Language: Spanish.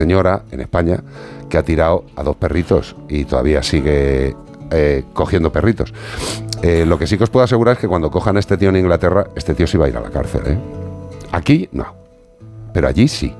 señora en España que ha tirado a 2 perritos y todavía sigue cogiendo perritos. Lo que sí que os puedo asegurar es que cuando cojan a este tío en Inglaterra, este tío sí va a ir a la cárcel, ¿eh? Aquí no, pero allí sí.